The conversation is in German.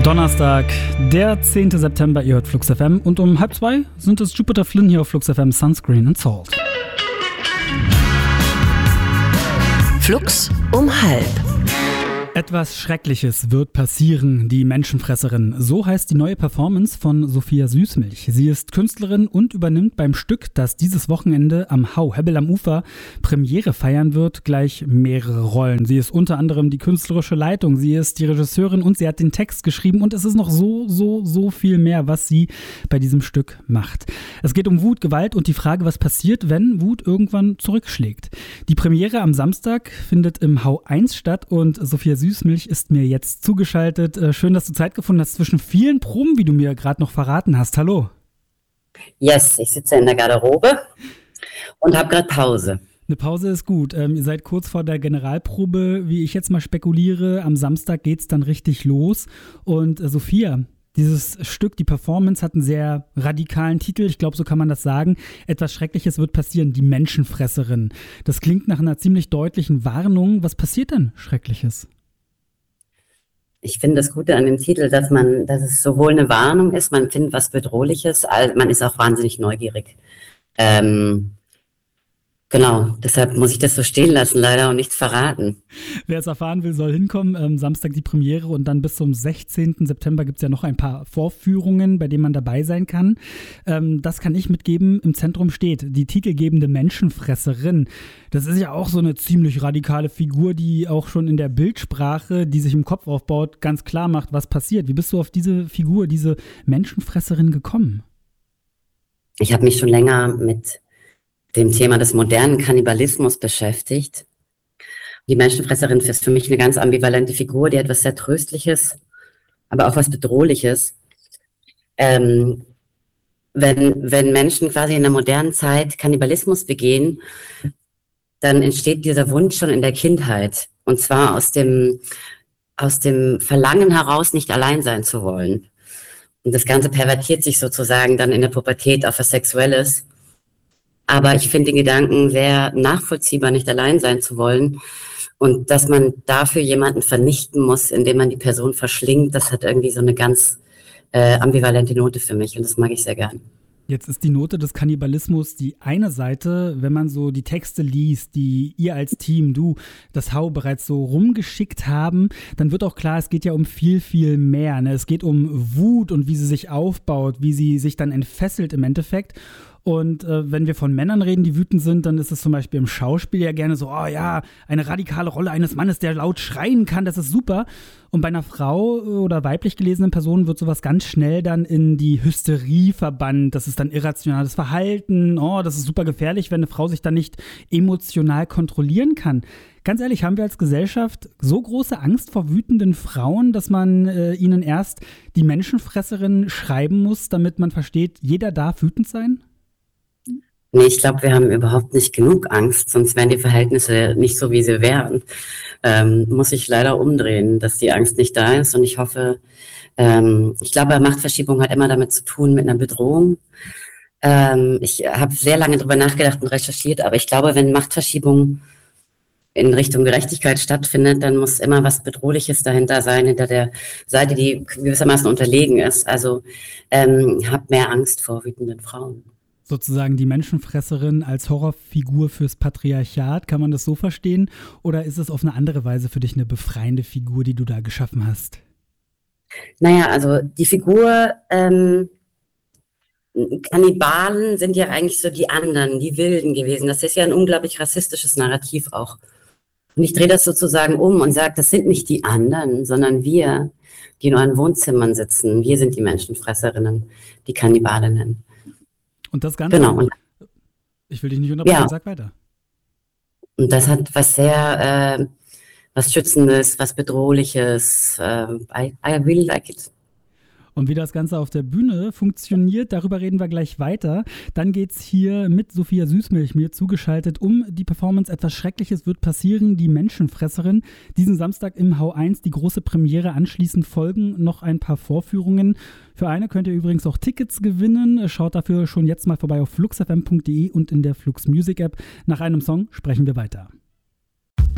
Donnerstag, der 10. September, ihr hört Flux FM und um 1:30 sind es Jupiter Flynn hier auf Flux FM, Sunscreen and Salt. Flux um 1:30. Etwas Schreckliches wird passieren, die Menschenfresserin. So heißt die neue Performance von Sophia Süßmilch. Sie ist Künstlerin und übernimmt beim Stück, das dieses Wochenende am Hau Hebbel am Ufer Premiere feiern wird, gleich mehrere Rollen. Sie ist unter anderem die künstlerische Leitung, sie ist die Regisseurin und sie hat den Text geschrieben und es ist noch so viel mehr, was sie bei diesem Stück macht. Es geht um Wut, Gewalt und die Frage, was passiert, wenn Wut irgendwann zurückschlägt. Die Premiere am Samstag findet im Hau 1 statt und Sophia Süßmilch ist mir jetzt zugeschaltet. Schön, dass du Zeit gefunden hast zwischen vielen Proben, wie du mir gerade noch verraten hast. Hallo. Yes, ich sitze in der Garderobe und habe gerade Pause. Eine Pause ist gut. Ihr seid kurz vor der Generalprobe, wie ich jetzt mal spekuliere. Am Samstag geht's dann richtig los. Und Sophia, dieses Stück, die Performance, hat einen sehr radikalen Titel. Ich glaube, so kann man das sagen. Etwas Schreckliches wird passieren, die Menschenfresserin. Das klingt nach einer ziemlich deutlichen Warnung. Was passiert denn Schreckliches? Ich finde das Gute an dem Titel, dass es sowohl eine Warnung ist, man findet was Bedrohliches, als man ist auch wahnsinnig neugierig. Genau, deshalb muss ich das so stehen lassen, leider, und nichts verraten. Wer es erfahren will, soll hinkommen. Samstag die Premiere und dann bis zum 16. September gibt es ja noch ein paar Vorführungen, bei denen man dabei sein kann. Das kann ich mitgeben. Im Zentrum steht die titelgebende Menschenfresserin. Das ist ja auch so eine ziemlich radikale Figur, die auch schon in der Bildsprache, die sich im Kopf aufbaut, ganz klar macht, was passiert. Wie bist du auf diese Figur, diese Menschenfresserin gekommen? Ich habe mich schon länger mit dem Thema des modernen Kannibalismus beschäftigt. Die Menschenfresserin ist für mich eine ganz ambivalente Figur, die etwas sehr Tröstliches, aber auch was Bedrohliches. Wenn Menschen quasi in der modernen Zeit Kannibalismus begehen, dann entsteht dieser Wunsch schon in der Kindheit. Und zwar aus dem Verlangen heraus, nicht allein sein zu wollen. Und das Ganze pervertiert sich sozusagen dann in der Pubertät auf was Sexuelles. Aber ich finde den Gedanken sehr nachvollziehbar, nicht allein sein zu wollen. Und dass man dafür jemanden vernichten muss, indem man die Person verschlingt, das hat irgendwie so eine ganz ambivalente Note für mich. Und das mag ich sehr gern. Jetzt ist die Note des Kannibalismus die eine Seite, wenn man so die Texte liest, die ihr als Team, du, das Hau bereits so rumgeschickt haben, dann wird auch klar, es geht ja um viel, viel mehr. Ne? Es geht um Wut und wie sie sich aufbaut, wie sie sich dann entfesselt im Endeffekt. Und wenn wir von Männern reden, die wütend sind, dann ist es zum Beispiel im Schauspiel ja gerne so, oh ja, eine radikale Rolle eines Mannes, der laut schreien kann, das ist super. Und bei einer Frau oder weiblich gelesenen Person wird sowas ganz schnell dann in die Hysterie verbannt. Das ist dann irrationales Verhalten, oh, das ist super gefährlich, wenn eine Frau sich dann nicht emotional kontrollieren kann. Ganz ehrlich, haben wir als Gesellschaft so große Angst vor wütenden Frauen, dass man ihnen erst die Menschenfresserin schreiben muss, damit man versteht, jeder darf wütend sein? Nee, ich glaube, wir haben überhaupt nicht genug Angst, sonst wären die Verhältnisse nicht so, wie sie wären. Muss ich leider umdrehen, dass die Angst nicht da ist. Und ich hoffe, ich glaube, Machtverschiebung hat immer damit zu tun, mit einer Bedrohung. Ich habe sehr lange darüber nachgedacht und recherchiert, aber ich glaube, wenn Machtverschiebung in Richtung Gerechtigkeit stattfindet, dann muss immer was Bedrohliches dahinter sein, hinter der Seite, die gewissermaßen unterlegen ist. Also hab mehr Angst vor wütenden Frauen. Sozusagen die Menschenfresserin als Horrorfigur fürs Patriarchat, kann man das so verstehen? Oder ist es auf eine andere Weise für dich eine befreiende Figur, die du da geschaffen hast? Naja, also die Figur Kannibalen sind ja eigentlich so die anderen, die Wilden gewesen. Das ist ja ein unglaublich rassistisches Narrativ auch. Und ich drehe das sozusagen um und sage, das sind nicht die anderen, sondern wir, die nur in Wohnzimmern sitzen. Wir sind die Menschenfresserinnen, die Kannibalinnen. Und das Ganze? Genau. Ich will dich nicht unterbrechen, sag weiter. Und das hat was sehr, was Schützendes, was Bedrohliches. I really like it. Und wie das Ganze auf der Bühne funktioniert, darüber reden wir gleich weiter. Dann geht es hier mit Sophia Süßmilch mir zugeschaltet um die Performance Etwas Schreckliches wird passieren, die Menschenfresserin. Diesen Samstag im Hau 1 die große Premiere. Anschließend folgen noch ein paar Vorführungen. Für eine könnt ihr übrigens auch Tickets gewinnen. Schaut dafür schon jetzt mal vorbei auf fluxfm.de und in der Flux Music App. Nach einem Song sprechen wir weiter.